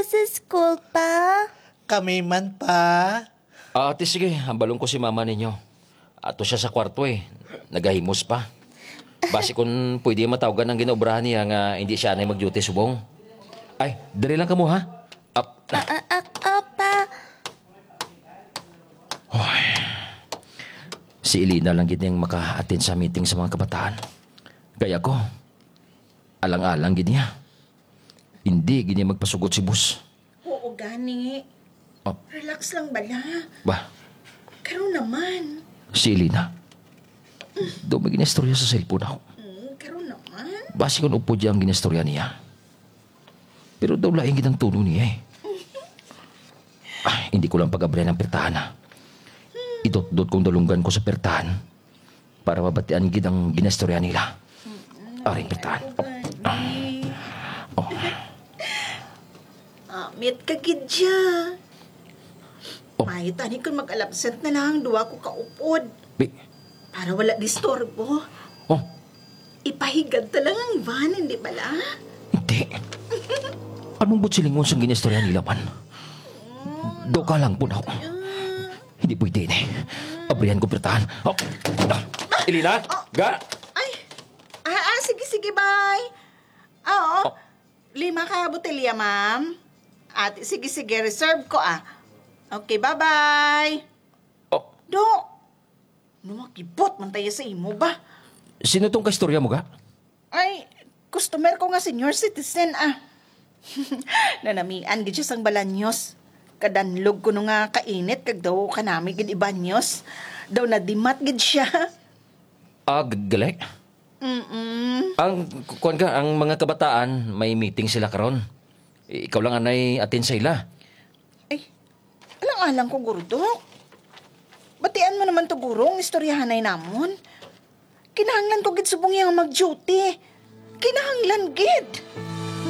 sa school pa? Kami man pa. Ate, sige, hambalong ko si mama ninyo. Ato siya sa kwarto Nagahimos pa. Basi kung pwede matawagan ng ginobrahan niya nga hindi siya anay mag-duty subong. Ay, dali lang ka mo, ha? Apa? Si Elena lang gid niyang maka-attend sa meeting sa mga kabataan. Kaya ko, alang-alang gid niya. Hindi gid niya magpasugot si boss. Oo, gani. Relax lang bala. Ba, Karon naman. si Elena. Daw may ginestorya sa cellphone ako. Karon naman. Basi kung upo diya ang ginestorya niya. Pero daw laing gid ang tono niya hindi ko lang pag-abrihan ng pertahan Idot-dot kong dalunggan ko sa pertahan para mabatian gid ang ginestorya nila. Aring pertahan. Meet ka gid siya. Oh. May tani kung mag-alabsent na lang, duwa ko kaupod. Para wala disturbo. Oh, Ipahigad ta lang ang van, hindi bala? hindi. Anong butsilingon sa ginestorya nila man? Do ka lang po na ako. Hindi pwede Abrihan ko pertahan. Elena? Ga? Ay! Sige, bye. Oo. 5 ka botelya, ma'am. At sige, reserve ko Okay, bye-bye. Oh, Do! Numakibot man tayo sa imo ba? sino tong kastorya mo, ga? Ay, customer ko nga senior citizen Nanamian gid siya sang balanyos. Kadanlog ko no nga kainit kag daw kanami gid ibanyos. Daw nadimat gid siya. Gali? Ang kuan ka, ang mga kabataan may meeting sila karon. Ikaw lang anay atin sa ila. Ay, alang-alang ko gurdo. Batian mo naman to gurong, istoryahan ay namon. Kinahanglan ko gid subong yang mag-duty. Kinahanglan gid.